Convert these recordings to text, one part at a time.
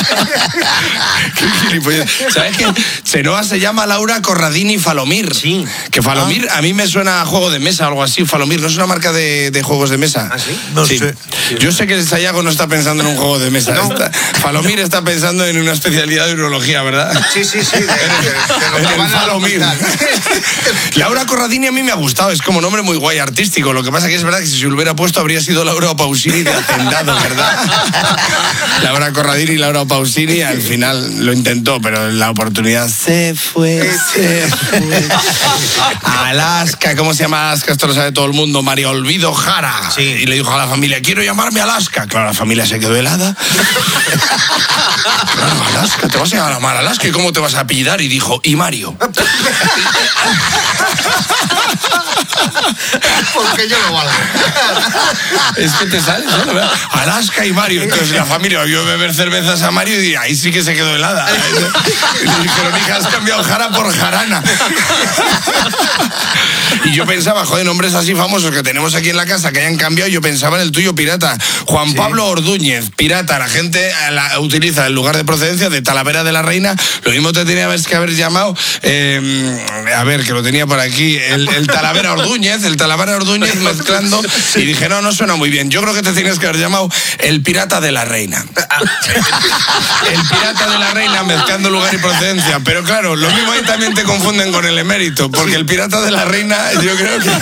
¿Sabes qué? Chenoa se llama Laura Corradini Falomir. Sí. Que Falomir a mí me suena a juego de mesa o algo así. Falomir, ¿no es una marca de juegos de mesa? ¿Ah, sí? No sé. Yo sé que el Sayago no está pensando en un juego de mesa. No. Falomir está pensando en una especialidad de urología, ¿verdad? Sí. En el Falomir. Laura Corradini a mí me ha gustado. Es como nombre muy guay, artístico. Lo que pasa que es verdad que si se lo hubiera puesto habría sido Laura Pausini de Hacendado, ¿verdad? Laura Corradini y Laura Pausini al final lo intentó, pero la oportunidad se fue. Alaska, ¿cómo se llama Alaska? Esto lo sabe todo el mundo. María Olvido Jara. Sí. Y le dijo a la familia, quiero llamarme Alaska. Claro, la familia se quedó helada. Claro, Alaska, te vas a llamar Alaska. ¿Y cómo te vas a apellidar? Y dijo, y Mario. Porque yo lo valgo. Es que te sales, ¿no? Alaska y Mario. Entonces la familia vio beber cervezas a Mario y ahí sí que se quedó helada. Y le dijeron, hija, has cambiado Jara por Jarana. Y yo pensaba, joder, nombres así famosos que tenemos aquí en la casa que hayan cambiado, yo pensaba en el tuyo, Pirata. Juan Pablo Ordúñez, Pirata. La gente utiliza el lugar de procedencia de Talavera de la Reina. Lo mismo te tenía que haber llamado, a ver, que lo tenía por aquí, el Talavera Ordúñez, mezclando. Y dije, no suena muy bien. Yo creo que te tienes que haber llamado el Pirata de la Reina. El Pirata de la Reina mezclando lugar y procedencia. Pero claro, lo mismo ahí también te confunden con el emérito, porque el Pirata de la Reina, yo creo que...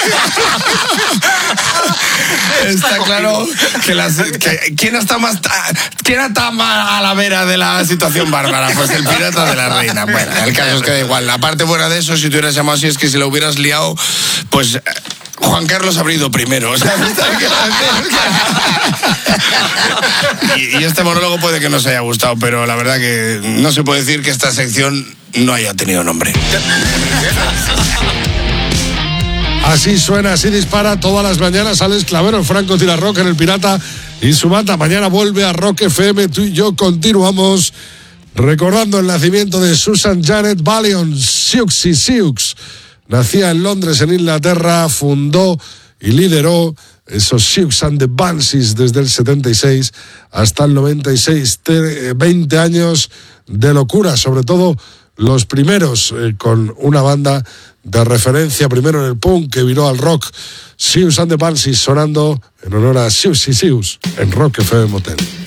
Está claro que ¿quién está más a la vera de la situación bárbara? Pues el Pirata de la Reina. Bueno, el caso es que da igual. La parte buena de eso, si te hubieras llamado así, es que si lo hubieras liado, pues Juan Carlos habría ido primero. O sea, y este monólogo puede que no se haya gustado, pero la verdad que no se puede decir que esta sección no haya tenido nombre. Así suena, así dispara todas las mañanas Alex Clavero, Franco Tirarroca en El Pirata y su banda. Mañana vuelve a Rock FM. Tú y yo continuamos recordando el nacimiento de Susan Janet Ballion, Siouxsie Sioux. Nacía en Londres, en Inglaterra, fundó y lideró esos Sioux and the Banshees desde el 76 hasta el 96. 20 años de locura, sobre todo los primeros, con una banda de referencia, primero en el punk, que viró al rock. Sioux and the Banshees sonando en honor a Siouxsie Sioux en Rock FM Motel.